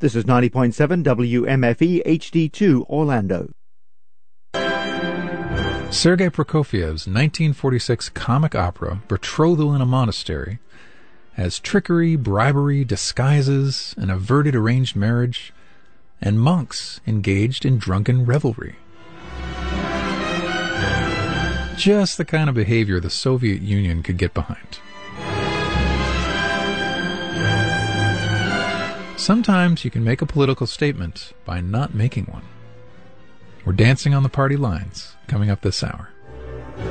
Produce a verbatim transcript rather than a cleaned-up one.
This is ninety point seven W M F E H D two Orlando. Sergei Prokofiev's nineteen forty-six comic opera, Betrothal in a Monastery, has trickery, bribery, disguises, an averted arranged marriage, and monks engaged in drunken revelry. Just the kind of behavior the Soviet Union could get behind. Sometimes you can make a political statement by not making one. We're dancing on the party lines coming up this hour.